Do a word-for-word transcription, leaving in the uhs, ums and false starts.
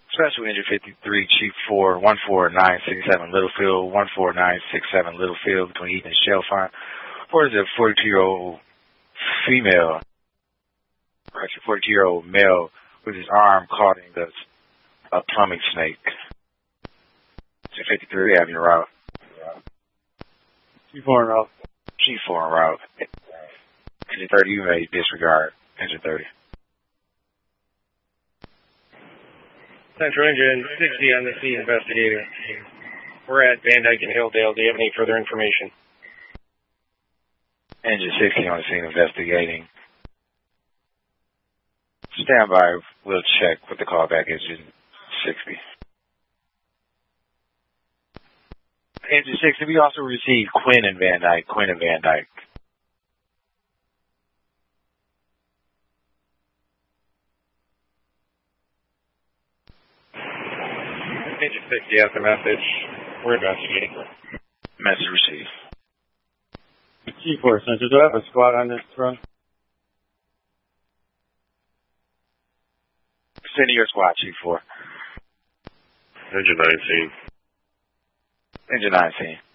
Special Engine fifty-three, Chief four, one four nine six seven Littlefield, one four nine six seven Littlefield, between Eaton and Shellfront. Or is a forty-two-year-old female, actually forty-two-year-old male with his arm caught in the, a plumbing snake. It's fifty-three Avenue route. Chief four en route. Chief four en route. Engine thirty, you may disregard Engine thirty. Central Engine sixty on the scene investigating. We're at Van Dyke and Hilldale. Do you have any further information? Engine sixty on the scene investigating. Stand by. We'll check what the callback is. Engine sixty. Engine sixty, we also received Quinn and Van Dyke. Quinn and Van Dyke. Engine sixty has the message. We're investigating. Message received. Chief four, Central, do I have a squad on this run? Send your squad, Chief four. Engine nineteen. Engine nineteen.